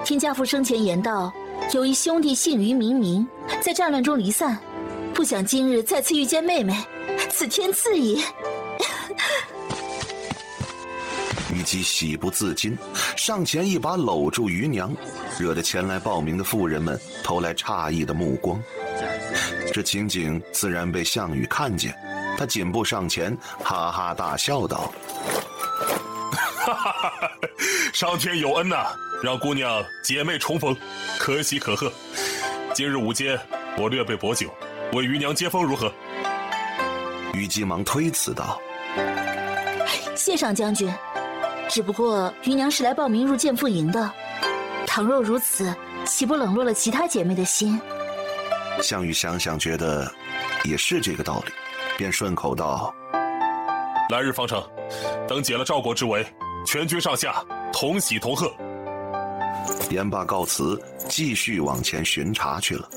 听家父生前言道，有一兄弟姓于名明，在战乱中离散，不想今日再次遇见妹妹，此天赐也。 虞姬喜不自禁，上前一把搂住余娘，惹得前来报名的妇人们投来诧异的目光。这情景自然被项羽看见，他紧步上前，哈哈大笑道： 哈哈哈！上天有恩呐，让姑娘姐妹重逢，可喜可贺。今日午间，我略备薄酒，为余娘接风如何？ 虞姬忙推辞道： 谢上将军，只不过余娘是来报名入剑妇营的，倘若如此，岂不冷落了其他姐妹的心？ 项羽想想觉得也是这个道理，便顺口道： 来日方长，等解了赵国之围，全军上下同喜同贺。 言罢告辞，继续往前巡查去了。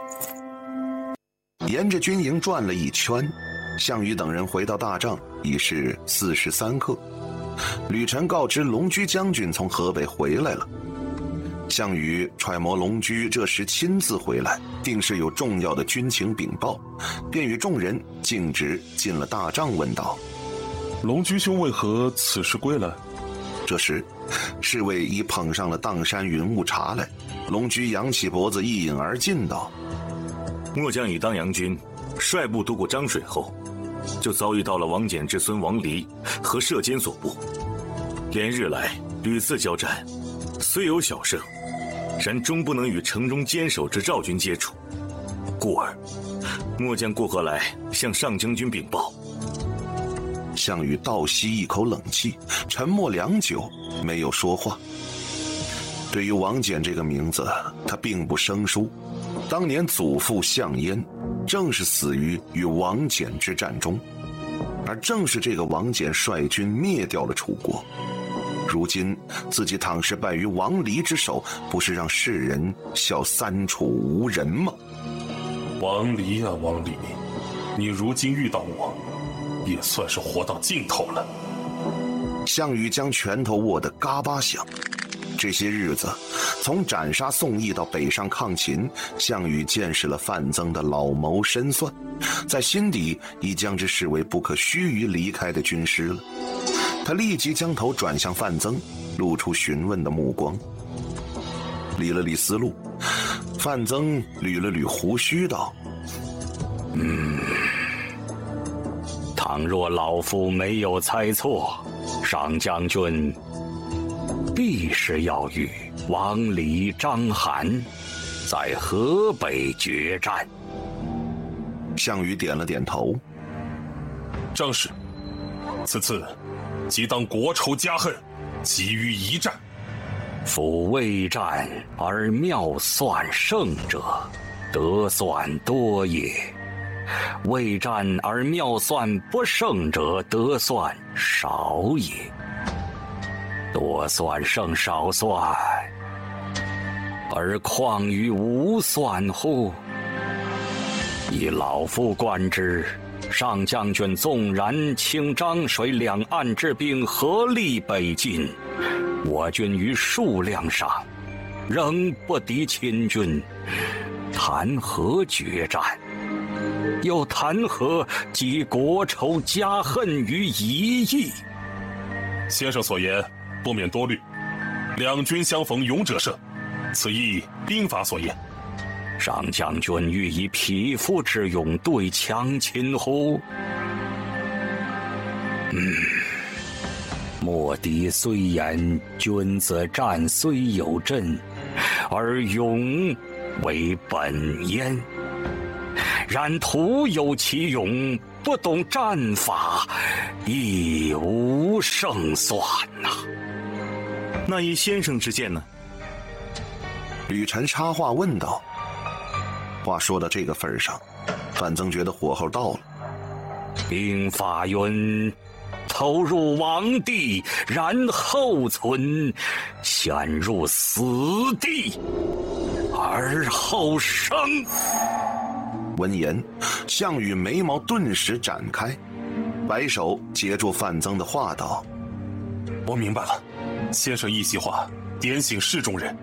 沿着军营转了一圈，项羽等人回到大帐已是43刻。吕臣告知龙驹将军从河北回来了。项羽揣摩龙驹这时亲自回来，定是有重要的军情禀报，便与众人径直进了大帐，问道： 龙驹兄为何此时归来？ 这时侍卫已捧上了砀山云雾茶来，龙驹扬起脖子一饮而尽，道： 末将以当阳军率部渡过漳水后，就遭遇到了王翦之孙王离和射监所部，连日来屡次交战，虽有小胜，然终不能与城中坚守之赵军接触，故而末将过河来向上将军禀报。 项羽倒吸一口冷气，沉默良久，没有说话。对于王翦这个名字，他并不生疏。当年祖父项燕正是死于与王翦之战中，而正是这个王翦率军灭掉了楚国。如今自己倘是败于王离之手，不是让世人笑三楚无人吗？ 王离啊王离，你如今遇到我，也算是活到尽头了。 项羽将拳头握得嘎巴响。这些日子，从斩杀宋义到北上抗秦，项羽见识了范增的老谋深算，在心底已将之视为不可须臾离开的军师了。他立即将头转向范增，露出询问的目光。理了理思路，范增捋了捋胡须，道： 倘若老夫没有猜错，上将军必是要与王离、章邯在河北决战。 项羽点了点头。 正是，此次即当国仇家恨，急于一战。 夫未战而妙算胜者，得算多也；未战而妙算不胜者，得算少也。多算胜少算，而况于无算乎？以老夫观之，上将军纵然倾漳水两岸之兵合力北进，我军于数量上仍不敌秦军，谈何决战？又谈何集国仇家恨于一役？ 先生所言不免多虑，两军相逢勇者胜，此亦兵法所言。 上将军欲以匹夫之勇对强秦乎？莫敌虽言君子战虽有阵，而勇为本焉。然徒有其勇，不懂战法，亦无胜算呐。 那依先生之见呢？ 吕臣插话问道。话说到这个份上，范增觉得火候到了。 兵法云：投入亡地，然后存；陷入死地，而后生。 闻言，项羽眉毛顿时展开，摆手截住范增的话道： 我明白了，先生一席话点醒市中人，